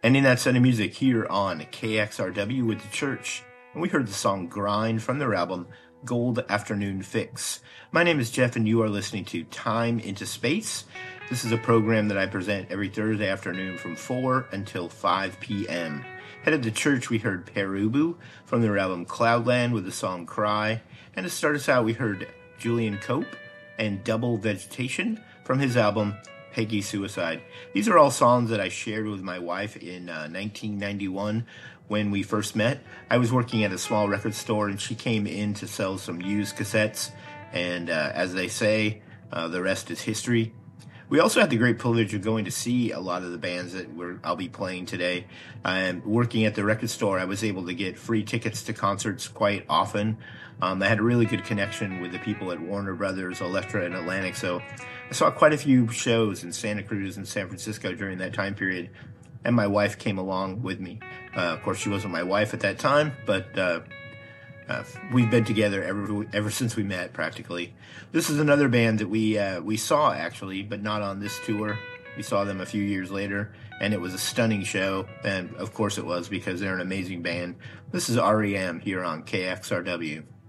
Ending that set of music here on KXRW with the church, and we heard the song Grind from their album Gold Afternoon Fix. My name is Jeff, and you are listening to Time into Space. This is a program that I present every Thursday afternoon from 4 until 5 p.m. Head of the church, we heard Perubu from their album Cloudland with the song Cry, and to start us out, we heard Julian Cope and Double Vegetation from his album Peggy Suicide. These are all songs that I shared with my wife in 1991 when we first met. I was working at a small record store and she came in to sell some used cassettes, and as they say, the rest is history. We also had the great privilege of going to see a lot of the bands that I'll be playing today. Working at the record store, I was able to get free tickets to concerts quite often. I had a really good connection with the people at Warner Brothers, Elektra, and Atlantic, so I saw quite a few shows in Santa Cruz and San Francisco during that time period, and my wife came along with me. Of course, she wasn't my wife at that time, but we've been together ever since we met, practically. This is another band that we saw, actually, but not on this tour. We saw them a few years later, and it was a stunning show, and of course it was, because they're an amazing band. This is REM here on KXRW.